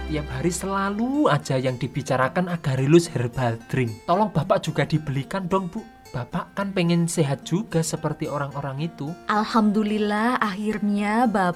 Tiap hari selalu aja yang dibicarakan Agarelus Herbal Drink. Tolong Bapak juga dibelikan dong, Bu. Bapak kan pengen sehat juga seperti orang-orang itu. Alhamdulillah akhirnya